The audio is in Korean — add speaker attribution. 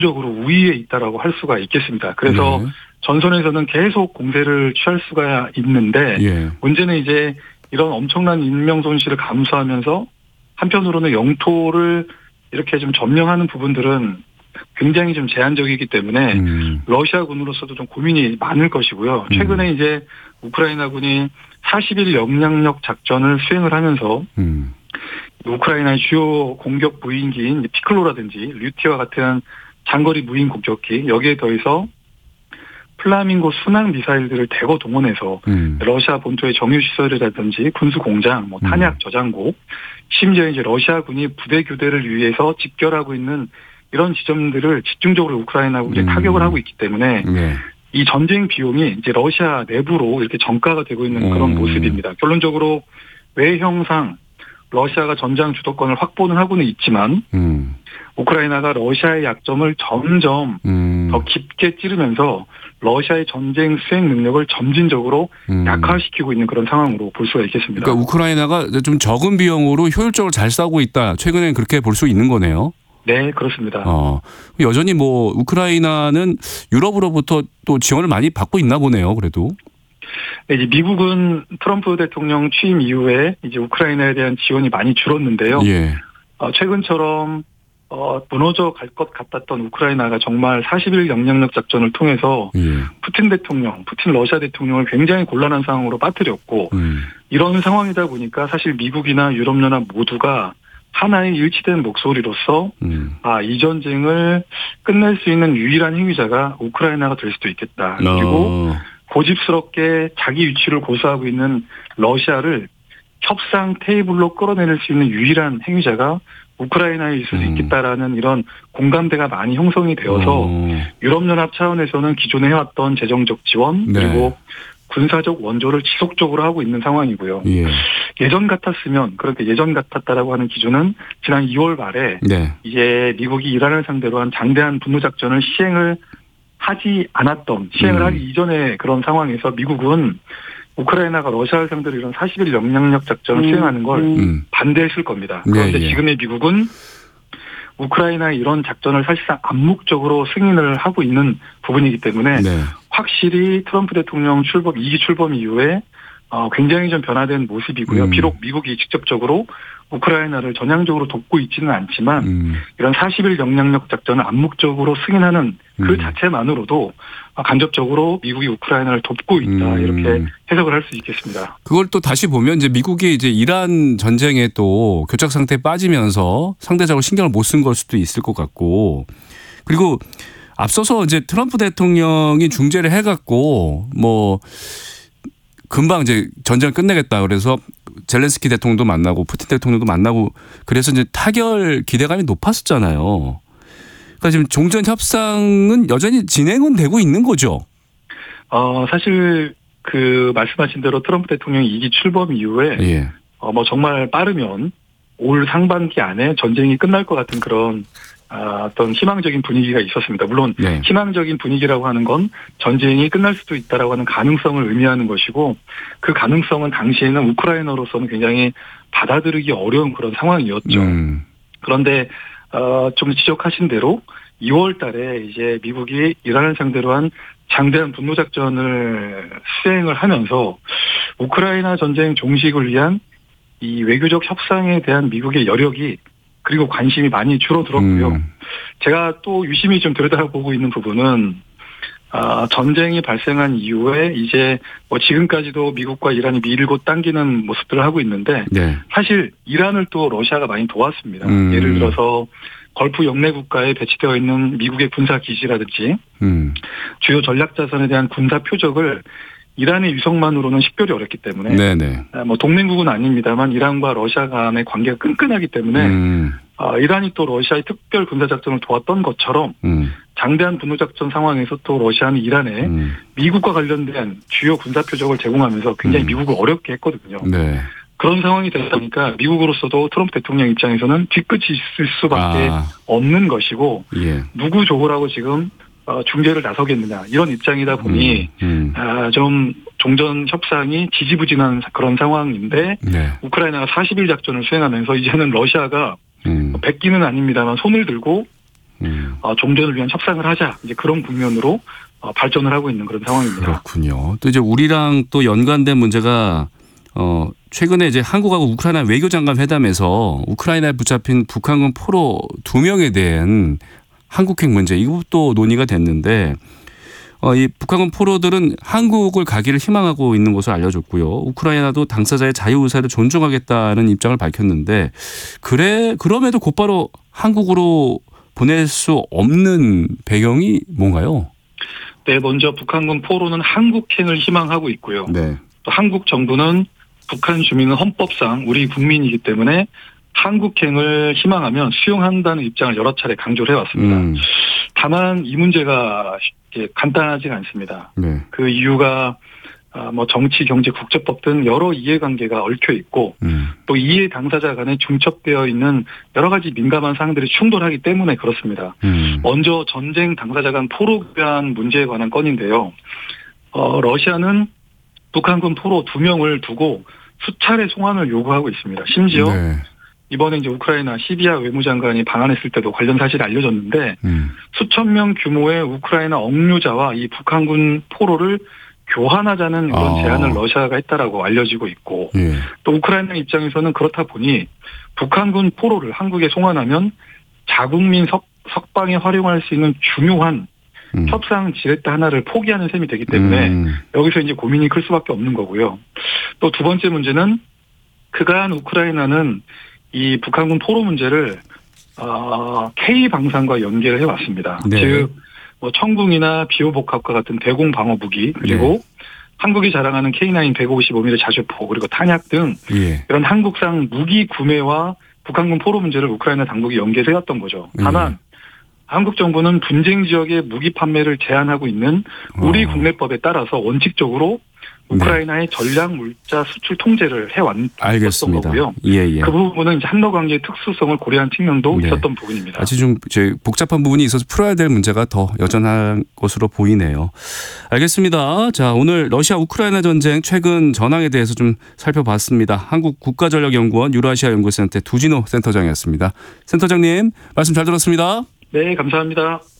Speaker 1: 적으로 우위에 있다라고 할 수가 있겠습니다. 그래서
Speaker 2: 네.
Speaker 1: 전선에서는 계속 공세를 취할 수가 있는데
Speaker 2: 예.
Speaker 1: 문제는 이제 이런 엄청난 인명 손실을 감수하면서 한편으로는 영토를 이렇게 좀 점령하는 부분들은 굉장히 좀 제한적이기 때문에 러시아군으로서도 좀 고민이 많을 것이고요. 최근에 이제 우크라이나군이 40일 영향력 작전을 수행을 하면서 우크라이나의 주요 공격 무인기인 피클로라든지 류티와 같은 장거리 무인 공격기 여기에 더해서 플라밍고 순항 미사일들을 대거 동원해서 러시아 본토의 정유시설이라든지 군수 공장, 탄약 저장고, 심지어 이제 러시아군이 부대 교대를 위해서 집결하고 있는 이런 지점들을 집중적으로 우크라이나군이 타격을 하고 있기 때문에
Speaker 2: 네.
Speaker 1: 이 전쟁 비용이 이제 러시아 내부로 이렇게 전가가 되고 있는 그런 모습입니다. 결론적으로 외형상 러시아가 전장 주도권을 확보는 하고는 있지만 우크라이나가 러시아의 약점을 점점 더 깊게 찌르면서 러시아의 전쟁 수행 능력을 점진적으로 약화시키고 있는 그런 상황으로 볼 수가 있겠습니다.
Speaker 2: 그러니까 우크라이나가 좀 적은 비용으로 효율적으로 잘 싸우고 있다. 최근엔 그렇게 볼 수 있는 거네요.
Speaker 1: 네, 그렇습니다.
Speaker 2: 여전히 뭐 우크라이나는 유럽으로부터 또 지원을 많이 받고 있나 보네요. 그래도.
Speaker 1: 이제 미국은 트럼프 대통령 취임 이후에 이제 우크라이나에 대한 지원이 많이 줄었는데요.
Speaker 2: 예.
Speaker 1: 최근처럼 무너져 갈 것 같았던 우크라이나가 정말 40일 영향력 작전을 통해서 푸틴 러시아 대통령을 굉장히 곤란한 상황으로 빠뜨렸고 이런 상황이다 보니까 사실 미국이나 유럽연합 모두가 하나의 일치된 목소리로서 이 전쟁을 끝낼 수 있는 유일한 행위자가 우크라이나가 될 수도 있겠다. 그리고 고집스럽게 자기 위치를 고수하고 있는 러시아를 협상 테이블로 끌어내릴 수 있는 유일한 행위자가 우크라이나에 있을 수 있겠다라는 이런 공감대가 많이 형성이 되어서 유럽연합 차원에서는 기존에 해왔던 재정적 지원 그리고 군사적 원조를 지속적으로 하고 있는 상황이고요. 예전 같았으면 그렇게 예전 같았다라고 하는 기준은 지난 2월 말에 이제 미국이 이란을 상대로 한 장대한 분노작전을 시행을 하지 이전의 그런 상황에서 미국은 우크라이나가 러시아를 상대로 이런 40일 영향력 작전을 수행하는 걸 반대했을 겁니다. 그런데 지금의 미국은 우크라이나의 이런 작전을 사실상 암묵적으로 승인을 하고 있는 부분이기 때문에 확실히 트럼프 대통령 2기 출범 이후에 굉장히 좀 변화된 모습이고요. 비록 미국이 직접적으로 우크라이나를 전향적으로 돕고 있지는 않지만 이런 40일 영향력 작전을 암묵적으로 승인하는 그 자체만으로도 간접적으로 미국이 우크라이나를 돕고 있다 이렇게 해석을 할 수 있겠습니다.
Speaker 2: 그걸 또 다시 보면 이제 미국이 이제 이란 전쟁에 또 교착 상태에 빠지면서 상대적으로 신경을 못 쓴 걸 수도 있을 것 같고 그리고 앞서서 이제 트럼프 대통령이 중재를 해갖고 뭐 금방 이제 전쟁을 끝내겠다 그래서 젤렌스키 대통령도 만나고 푸틴 대통령도 만나고 그래서 이제 타결 기대감이 높았었잖아요. 그러니까 지금 종전 협상은 여전히 진행은 되고 있는 거죠.
Speaker 1: 사실 그 말씀하신 대로 트럼프 대통령이 2기 출범 이후에 뭐 정말 빠르면 올 상반기 안에 전쟁이 끝날 것 같은 그런 어떤 희망적인 분위기가 있었습니다. 물론 희망적인 분위기라고 하는 건 전쟁이 끝날 수도 있다라고 하는 가능성을 의미하는 것이고 그 가능성은 당시에는 우크라이나로서는 굉장히 받아들이기 어려운 그런 상황이었죠. 그런데 좀 지적하신 대로 2월 달에 이제 미국이 이란을 상대로 한 장대한 분노작전을 수행을 하면서 우크라이나 전쟁 종식을 위한 이 외교적 협상에 대한 미국의 여력이 그리고 관심이 많이 줄어들었고요. 제가 또 유심히 좀 들여다보고 있는 부분은 전쟁이 발생한 이후에 이제 뭐 지금까지도 미국과 이란이 밀고 당기는 모습들을 하고 있는데 사실 이란을 또 러시아가 많이 도왔습니다. 예를 들어서 걸프 영내 국가에 배치되어 있는 미국의 군사 기지라든지 주요 전략 자산에 대한 군사 표적을 이란의 위성만으로는 식별이 어렵기 때문에 뭐 동맹국은 아닙니다만 이란과 러시아 간의 관계가 끈끈하기 때문에 이란이 또 러시아의 특별 군사작전을 도왔던 것처럼 장대한 분노작전 상황에서 또 러시아는 이란에 미국과 관련된 주요 군사 표적을 제공하면서 굉장히 미국을 어렵게 했거든요. 그런 상황이 되다 보니까 미국으로서도 트럼프 대통령 입장에서는 뒤끝이 있을 수밖에 없는 것이고 누구 조고라고 지금 중재를 나서겠느냐 이런 입장이다 보니 좀 종전 협상이 지지부진한 그런 상황인데 우크라이나가 40일 작전을 수행하면서 이제는 러시아가 백기는 아닙니다만 손을 들고 종전을 위한 협상을 하자 이제 그런 국면으로 발전을 하고 있는 그런 상황입니다.
Speaker 2: 그렇군요. 또 이제 우리랑 또 연관된 문제가 최근에 이제 한국하고 우크라이나 외교장관 회담에서 우크라이나에 붙잡힌 북한군 포로 2명에 대한 한국행 문제 이것도 논의가 됐는데 이 북한군 포로들은 한국을 가기를 희망하고 있는 것으로 알려졌고요. 우크라이나도 당사자의 자유의사를 존중하겠다는 입장을 밝혔는데 그럼에도 곧바로 한국으로 보낼 수 없는 배경이 뭔가요?
Speaker 1: 네, 먼저 북한군 포로는 한국행을 희망하고 있고요.
Speaker 2: 네.
Speaker 1: 또 한국 정부는 북한 주민은 헌법상 우리 국민이기 때문에 한국행을 희망하면 수용한다는 입장을 여러 차례 강조를 해왔습니다. 다만 이 문제가 간단하지가 않습니다.
Speaker 2: 네.
Speaker 1: 그 이유가 정치, 경제, 국제법 등 여러 이해관계가 얽혀 있고 또 이해 당사자 간에 중첩되어 있는 여러 가지 민감한 사항들이 충돌하기 때문에 그렇습니다. 먼저 전쟁 당사자 간 포로 교환 문제에 관한 건인데요. 러시아는 북한군 포로 2명을 두고 수차례 송환을 요구하고 있습니다. 심지어
Speaker 2: 네.
Speaker 1: 이번에 이제 우크라이나 시비아 외무장관이 방한했을 때도 관련 사실이 알려졌는데 수천 명 규모의 우크라이나 억류자와 이 북한군 포로를 교환하자는 이런 제안을 러시아가 했다라고 알려지고 있고 또 우크라이나 입장에서는 그렇다 보니 북한군 포로를 한국에 송환하면 자국민 석방에 활용할 수 있는 중요한 협상 지렛대 하나를 포기하는 셈이 되기 때문에 여기서 이제 고민이 클 수밖에 없는 거고요. 또 두 번째 문제는 그간 우크라이나는 이 북한군 포로 문제를 K 방산과 연계를 해왔습니다.
Speaker 2: 네.
Speaker 1: 즉 청궁이나 비호복합과 같은 대공 방어 무기 그리고 한국이 자랑하는 K9 155mm 자주포 그리고 탄약 등 이런 한국상 무기 구매와 북한군 포로 문제를 우크라이나 당국이 연계해왔던 거죠. 다만 한국 정부는 분쟁 지역의 무기 판매를 제한하고 있는 우리 국내법에 따라서 원칙적으로 우크라이나의 전략 물자 수출 통제를 해왔던 거고요. 그 부분은 이제 한러 관계의 특수성을 고려한 측면도 있었던 부분입니다.
Speaker 2: 아주 좀 복잡한 부분이 있어서 풀어야 될 문제가 더 여전한 것으로 보이네요. 알겠습니다. 자, 오늘 러시아 우크라이나 전쟁 최근 전황에 대해서 좀 살펴봤습니다. 한국국가전력연구원 유라시아 연구센터 두진호 센터장이었습니다. 센터장님 말씀 잘 들었습니다.
Speaker 1: 네, 감사합니다.